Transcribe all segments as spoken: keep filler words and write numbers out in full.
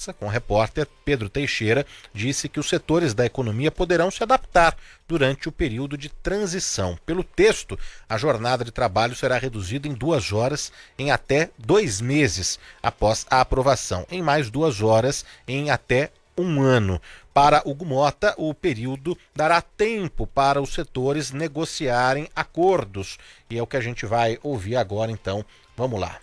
conversa com o repórter Pedro Teixeira, disse que os setores da economia poderão se adaptar durante o período de transição. Pelo texto, a jornada de trabalho será reduzida em duas horas em até dois meses após a aprovação, em mais duas horas em até um ano. Para Hugo Mota, o período dará tempo para os setores negociarem acordos. E é o que a gente vai ouvir agora, então. Vamos lá.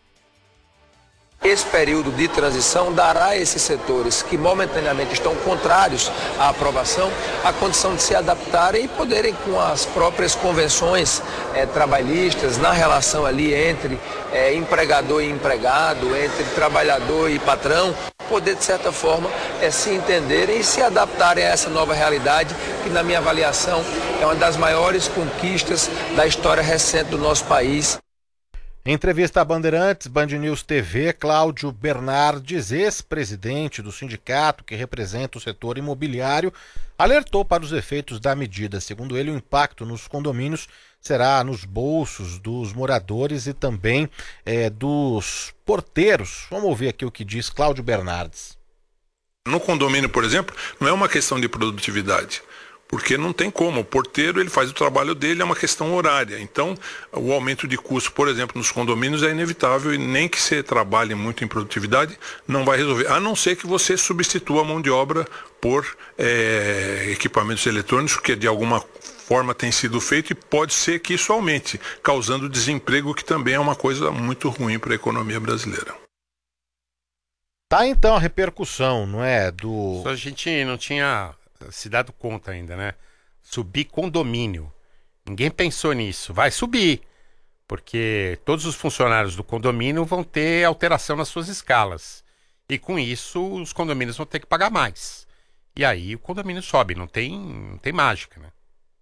Esse período de transição dará a esses setores que momentaneamente estão contrários à aprovação a condição de se adaptarem e poderem, com as próprias convenções eh, trabalhistas, na relação ali entre eh, empregador e empregado, entre trabalhador e patrão, poder, de certa forma, eh, se entenderem e se adaptarem a essa nova realidade, que, na minha avaliação, é uma das maiores conquistas da história recente do nosso país. Em entrevista à Bandeirantes, Band News T V, Cláudio Bernardes, ex-presidente do sindicato que representa o setor imobiliário, alertou para os efeitos da medida. Segundo ele, o impacto nos condomínios será nos bolsos dos moradores e também é, dos porteiros. Vamos ouvir aqui o que diz Cláudio Bernardes. No condomínio, por exemplo, não é uma questão de produtividade. Porque não tem como, o porteiro ele faz o trabalho dele, é uma questão horária. Então, o aumento de custo, por exemplo, nos condomínios é inevitável e nem que você trabalhe muito em produtividade, não vai resolver. A não ser que você substitua a mão de obra por é, equipamentos eletrônicos, que de alguma forma tem sido feito, e pode ser que isso aumente, causando desemprego, que também é uma coisa muito ruim para a economia brasileira. Tá então a repercussão, não é? Do... Só a gente não tinha se dado conta ainda, né? Subir condomínio. Ninguém pensou nisso. Vai subir, porque todos os funcionários do condomínio vão ter alteração nas suas escalas. E com isso, os condomínios vão ter que pagar mais. E aí o condomínio sobe. Não tem, não tem mágica, né?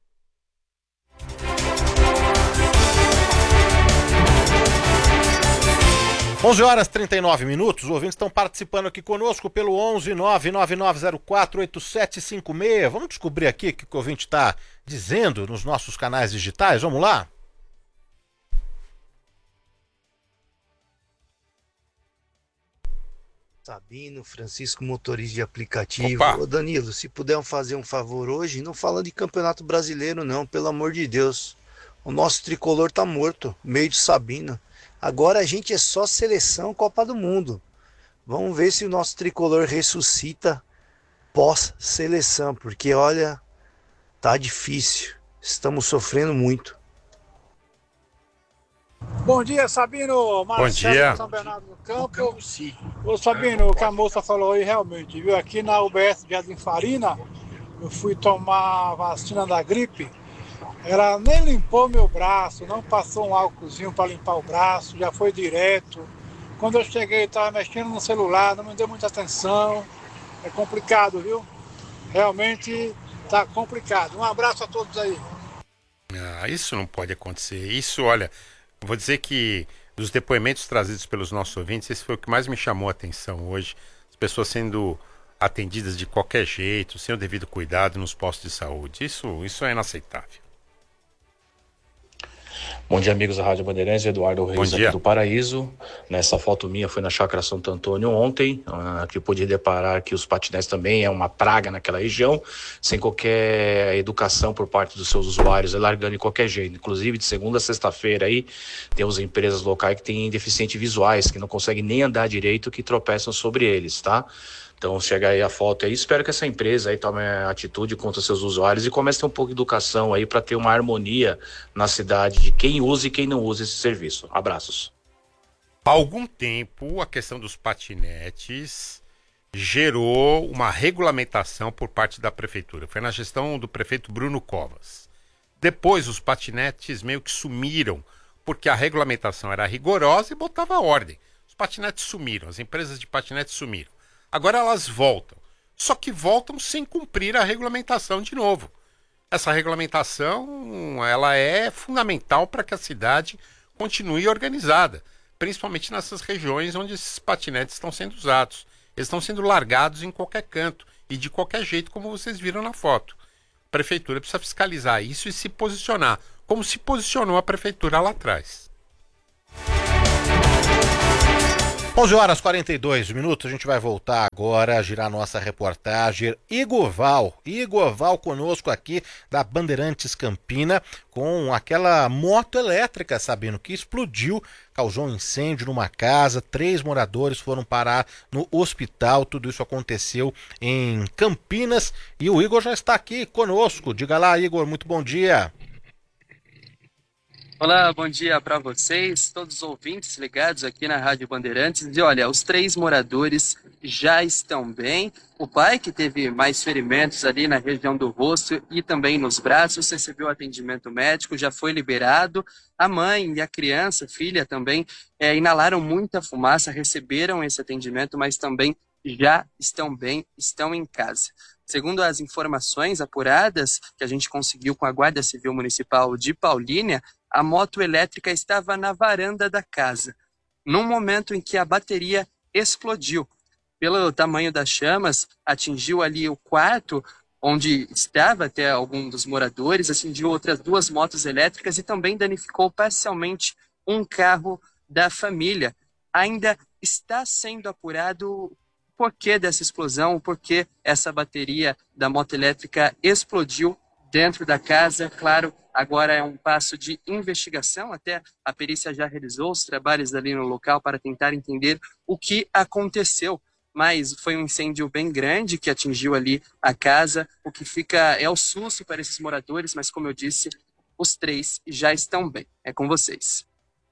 onze horas e trinta e nove minutos, os ouvintes estão participando aqui conosco pelo onze nove nove nove zero quatro oito sete cinco seis. Vamos descobrir aqui o que o ouvinte está dizendo nos nossos canais digitais. Vamos lá? Sabino, Francisco, motorista de aplicativo. Opa. Ô Danilo, se puder fazer um favor hoje, não fala de Campeonato Brasileiro não, pelo amor de Deus. O nosso tricolor tá morto, meio de Sabino. Agora a gente é só seleção Copa do Mundo. Vamos ver se o nosso tricolor ressuscita pós-seleção, porque olha, tá difícil. Estamos sofrendo muito. Bom dia, Sabino. Marcelo, Bom dia. São Bernardo do Campo. Ô Sabino, o que a moça falou aí realmente, viu? Aqui na U B S de Jardim Farina, eu fui tomar a vacina da gripe. Ela nem limpou meu braço, não passou um álcoolzinho para limpar o braço, já foi direto. Quando eu cheguei, estava mexendo no celular, não me deu muita atenção. É complicado, viu? Realmente está complicado. Um abraço a todos aí. Ah, isso não pode acontecer. Isso, olha, vou dizer que dos depoimentos trazidos pelos nossos ouvintes, esse foi o que mais me chamou a atenção hoje. As pessoas sendo atendidas de qualquer jeito, sem o devido cuidado nos postos de saúde. Isso, isso é inaceitável. Bom dia, amigos da Rádio Bandeirantes, Eduardo Reis aqui do Paraíso. Nessa foto minha foi na Chácara Santo Antônio ontem, uh, que eu pude deparar que os patinetes também é uma praga naquela região, sem qualquer educação por parte dos seus usuários, largando de qualquer jeito. Inclusive, de segunda a sexta-feira aí, temos empresas locais que têm deficientes visuais, que não conseguem nem andar direito, que tropeçam sobre eles, tá? Então chega aí a foto aí, espero que essa empresa aí tome atitude contra seus usuários e comece a ter um pouco de educação aí para ter uma harmonia na cidade de quem usa e quem não usa esse serviço. Abraços. Há algum tempo a questão dos patinetes gerou uma regulamentação por parte da prefeitura. Foi na gestão do prefeito Bruno Covas. Depois os patinetes meio que sumiram, porque a regulamentação era rigorosa e botava ordem. Os patinetes sumiram, as empresas de patinetes sumiram. Agora elas voltam, só que voltam sem cumprir a regulamentação de novo. Essa regulamentação ela é fundamental para que a cidade continue organizada, principalmente nessas regiões onde esses patinetes estão sendo usados. Eles estão sendo largados em qualquer canto e de qualquer jeito, como vocês viram na foto. A prefeitura precisa fiscalizar isso e se posicionar, como se posicionou a prefeitura lá atrás. onze horas e quarenta e dois minutos, a gente vai voltar agora a girar nossa reportagem. Igor Val, Igor Val conosco aqui da Bandeirantes Campina, com aquela moto elétrica, Sabino, que explodiu, causou um incêndio numa casa, três moradores foram parar no hospital, tudo isso aconteceu em Campinas e o Igor já está aqui conosco. Diga lá, Igor, muito bom dia. Olá, bom dia para vocês, todos os ouvintes ligados aqui na Rádio Bandeirantes. E olha, os três moradores já estão bem. O pai, que teve mais ferimentos ali na região do rosto e também nos braços, recebeu atendimento médico, já foi liberado. A mãe e a criança, filha também, é, inalaram muita fumaça, receberam esse atendimento, mas também já estão bem, estão em casa. Segundo as informações apuradas que a gente conseguiu com a Guarda Civil Municipal de Paulínia, a moto elétrica estava na varanda da casa, num momento em que a bateria explodiu. Pelo tamanho das chamas, atingiu ali o quarto onde estava até algum dos moradores, atingiu outras duas motos elétricas e também danificou parcialmente um carro da família. Ainda está sendo apurado porquê dessa explosão, o porquê essa bateria da moto elétrica explodiu dentro da casa. Claro, agora é um passo de investigação, até a perícia já realizou os trabalhos ali no local para tentar entender o que aconteceu. Mas foi um incêndio bem grande que atingiu ali a casa, o que fica é o susto para esses moradores, mas como eu disse, os três já estão bem. É com vocês.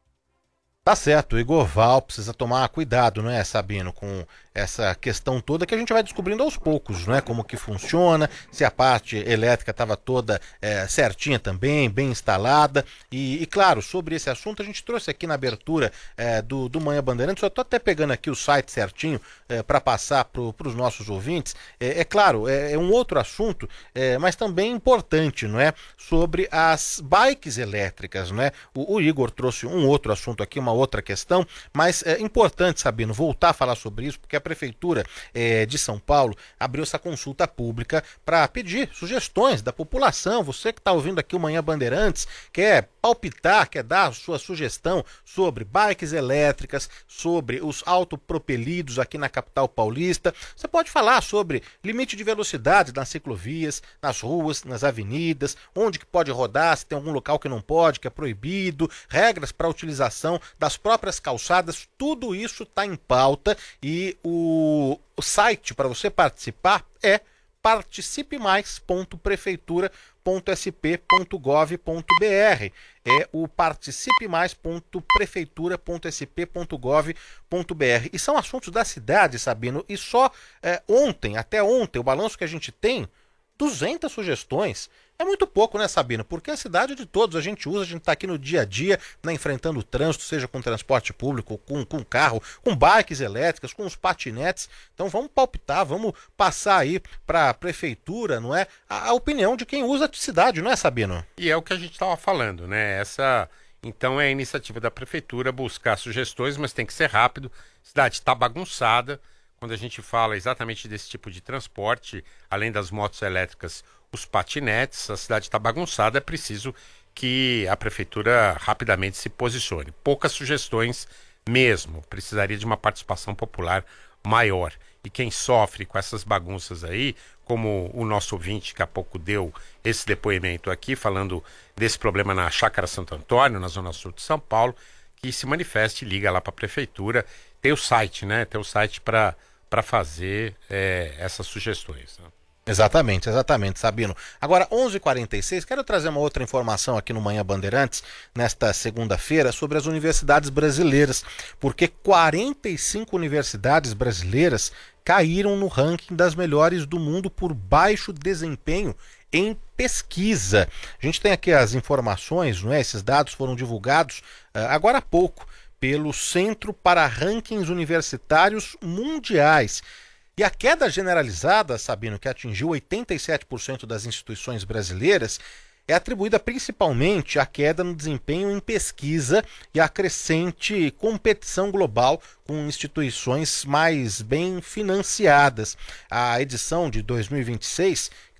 Tá certo, o Igor Val precisa tomar cuidado, não é, Sabino, com essa questão toda que a gente vai descobrindo aos poucos, não é, como que funciona, se a parte elétrica estava toda é, certinha também, bem instalada, e, e claro, sobre esse assunto a gente trouxe aqui na abertura é, do, do Manhã Bandeirantes, eu estou até pegando aqui o site certinho é, para passar para os nossos ouvintes, é, é claro, é, é um outro assunto, é, mas também importante, não é, sobre as bikes elétricas, não é, o, o Igor trouxe um outro assunto aqui, uma outra questão, mas é importante, Sabino, voltar a falar sobre isso, porque a Prefeitura é, de São Paulo abriu essa consulta pública para pedir sugestões da população. Você que está ouvindo aqui o Manhã Bandeirantes, quer palpitar, quer dar a sua sugestão sobre bikes elétricas, sobre os autopropelidos aqui na capital paulista. Você pode falar sobre limite de velocidade nas ciclovias, nas ruas, nas avenidas, onde que pode rodar, se tem algum local que não pode, que é proibido, regras para a utilização das próprias calçadas, tudo isso está em pauta e o, o site para você participar é participe mais ponto prefeitura ponto s p ponto gov ponto b r. É o participe mais ponto prefeitura ponto s p ponto gov ponto b r. E são assuntos da cidade, Sabino, e só é, ontem, até ontem, o balanço que a gente tem, duzentas sugestões. É muito pouco, né, Sabino? Porque a cidade é de todos, a gente usa, a gente está aqui no dia a dia, né, enfrentando o trânsito, seja com transporte público, com, com carro, com bikes elétricas, com os patinetes. Então vamos palpitar, vamos passar aí para a prefeitura, não é? A, a opinião de quem usa a cidade, não é, Sabino? E é o que a gente estava falando, né? Essa, então, é a iniciativa da prefeitura buscar sugestões, mas tem que ser rápido. A cidade está bagunçada. Quando a gente fala exatamente desse tipo de transporte, além das motos elétricas, os patinetes, a cidade está bagunçada, é preciso que a prefeitura rapidamente se posicione. Poucas sugestões mesmo, precisaria de uma participação popular maior. E quem sofre com essas bagunças aí, como o nosso ouvinte que há pouco deu esse depoimento aqui, falando desse problema na Chácara Santo Antônio, na zona sul de São Paulo, que se manifeste e liga lá para a prefeitura. Tem o site, né? Tem o site para para fazer é, essas sugestões, né? Exatamente, exatamente, Sabino. Agora, onze e quarenta e seis, quero trazer uma outra informação aqui no Manhã Bandeirantes, nesta segunda-feira, sobre as universidades brasileiras, porque quarenta e cinco universidades brasileiras caíram no ranking das melhores do mundo por baixo desempenho em pesquisa. A gente tem aqui as informações, não é? Esses dados foram divulgados uh, agora há pouco pelo Centro para Rankings Universitários Mundiais. E a queda generalizada, Sabino, que atingiu oitenta e sete por cento das instituições brasileiras, é atribuída principalmente à queda no desempenho em pesquisa e à crescente competição global com instituições mais bem financiadas. A edição de dois mil e vinte e seis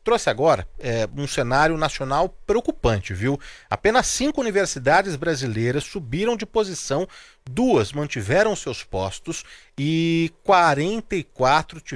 trouxe agora é, um cenário nacional preocupante, viu? Apenas cinco universidades brasileiras subiram de posição, duas mantiveram seus postos e quarenta e quatro